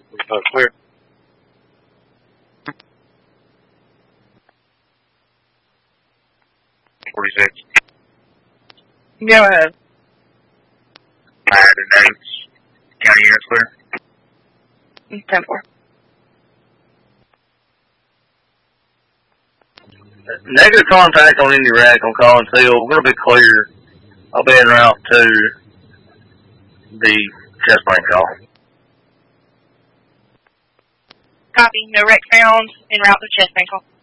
Clear. 46. Go ahead. 5 County air clear. 10-4. Negative contact on Indy Rack on Collins Hill. We're going to be clear. I'll be en route to the chest plane call. Copy. No wreck found. En route to chest plane call.